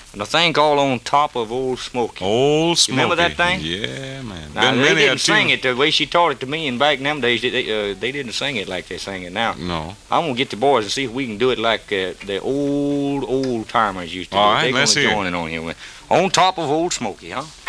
And the thing called On Top of Old Smoky. Old Smoky. Remember that thing? Yeah, man. Now, they didn't sing it the way she taught it to me, and back in them days, they didn't sing it like they sing it now. No. I'm going to get the boys and see if we can do it like the old timers used to do. All right, They're let's going to hear join it on here. On Top of Old Smoky, huh?